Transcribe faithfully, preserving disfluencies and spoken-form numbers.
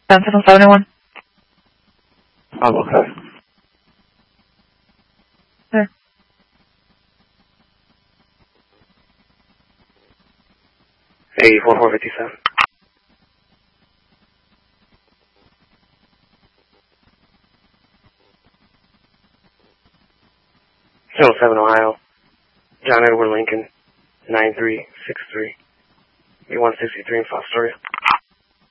Sentinel seventy-one. I'm okay. There. eighty-four four fifty-seven. oh seven Ohio. John Edward Lincoln. nine three six three. one sixty-three in Fostoria.